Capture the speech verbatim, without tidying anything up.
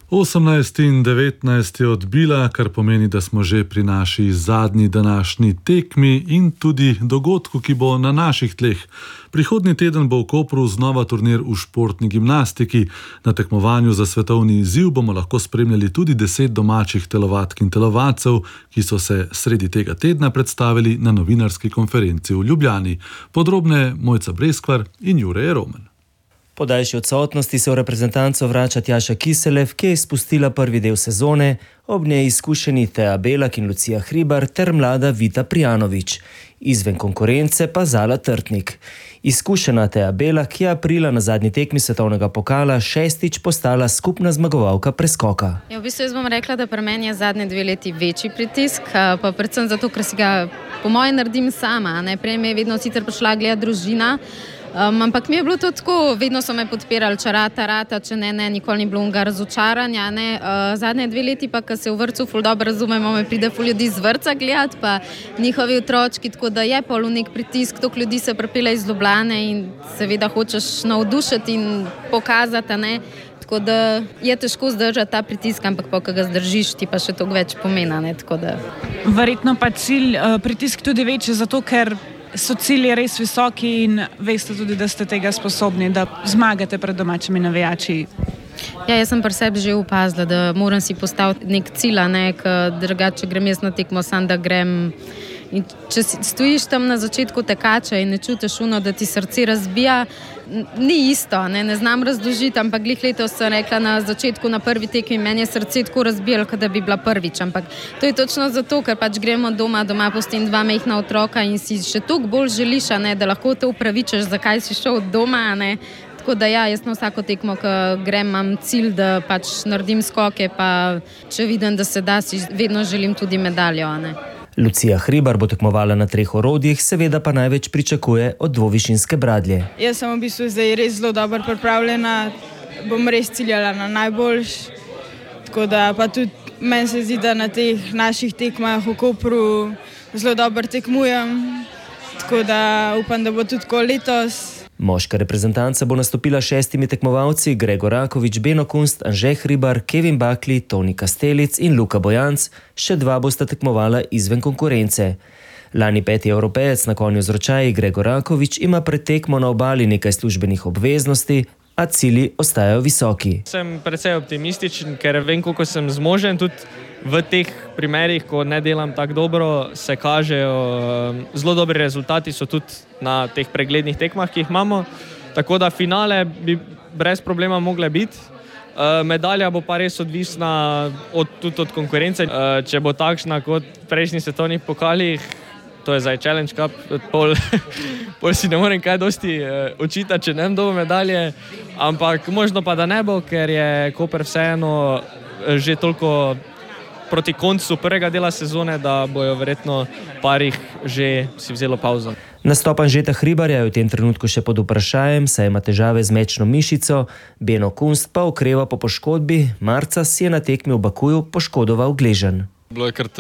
osemnajst in devetnajst je odbila, kar pomeni, da smo že pri naši zadnji današnji tekmi in tudi dogodku, ki bo na naših tleh. Prihodnji teden bo v Kopru znova turnir v športni gimnastiki. Na tekmovanju za svetovni izziv bomo lahko spremljali tudi deset domačih telovadk in telovadcev, ki so se sredi tega tedna predstavili na novinarski konferenci v Ljubljani. Podrobne Mojca Breskvar in Jure Roman. Po daljši odsotnosti se v reprezentanco vrača Tjaša Kiselev, ki je izpustila prvi del sezone, ob njej izkušeni Teja Belak in Lucija Hribar ter mlada Vita Prijanović. Izven konkurence pa Zala Trtnik. Izkušena Teja Belak je aprila na zadnji tekmi svetovnega pokala šestič postala skupna zmagovalka preskoka. Ja, v bistvu jaz bom rekla, da pri meni je zadnje dve leti večji pritisk, pa predvsem zato, ker si ga po moje naredim sama. Ne? Prej me je vedno sicer prišla gleda družina, Um, ampak mi je bilo to tako, vedno so me podpirali, če rata, rata, če ne, ne, nikoli ni bilo unga razočaranja. Ne. Uh, zadnje dve leti pa, ko se v vrtcu ful dobro razumemo, me pride ful ljudi iz vrtca gledati, pa njihovi otročki, tako da je pol nek pritisk, toliko ljudi se pripelje iz Ljubljane in seveda hočeš navdušiti in pokazati, ne. Tako da je težko zdržati ta pritisk, ampak pa, ko ga zdržiš, ti pa še toliko več pomena, ne, tako da. Verjetno pa cilj, uh, pritisk tudi večji, zato ker so cilji res visoki in veste tudi, da ste tega sposobni, da zmagate pred domačimi navijači. Ja, jaz sem pri sebi že opazila, da moram si postaviti nek cilj, ne, ker drugače grem jaz na tekmo, sam da grem. In če stojiš tam na začetku tekača in ne čutiš uno, da ti srce razbija, ni isto, ne, ne znam razložiti, ampak glih letos sem rekla na začetku na prvi tekmi, meni je srce tako razbijalo, kot da bi bila prvič, ampak to je točno zato, ker pač gremo doma, doma pustim dva majhna otroka in si še toliko bolj želiš, ne, da lahko te upravičeš, zakaj si šel od doma, ne. Tako da ja, jaz na vsako tekmo, ko grem, imam cilj, da pač naredim skoke, pa če vidim, da se da, si vedno želim tudi medaljo, ne. Lucija Hribar bo tekmovala na treh orodjih, seveda pa največ pričakuje od dvovišinske bradlje. Jaz sem v bistvu zdaj res zelo dobro pripravljena, bom res ciljala na najboljš, tako da pa tudi meni se zdi, da na teh naših tekmah v Kopru zelo dobro tekmujem, tako da upam, da bo tudi tako letos. Moška reprezentanca bo nastopila šestimi tekmovalci: Gregor Rakovič, Beno Kunst, Anže Hribar, Kevin Bakli, Toni Kastelic in Luka Bojanc, še dva bosta tekmovala izven konkurence. Lani peti evropejec na konju z ročaji Gregor Rakovič ima pred tekmo na obali nekaj službenih obveznosti, a cilji ostajajo visoki. Sem precej optimističen, ker vem, koliko sem zmožen, tudi v teh primerih, ko ne delam tako dobro, se kažejo zelo dobri rezultati, so tudi na teh preglednih tekmah, ki jih imamo. Tako da finale bi brez problema mogle biti. Medalja bo pa res odvisna od, tudi od konkurence. Če bo takšna kot prejšnji svetovnih pokalih, to je zdaj Challenge Cup, pol, pol si ne morem kaj dosti očitati, če ne bom dobil medalje, ampak možno pa da ne bo, ker je Koper vseeno že toliko proti koncu prvega dela sezone, da bojo verjetno parih že si vzelo pauzo. Nastop Anžeta Hribarja je v tem trenutku še pod vprašajem, saj ima težave z mečno mišico, Beno Kunst pa okreva po poškodbi, marca si je na tekmi v Bakuju poškodoval gleženj. Bilo je kar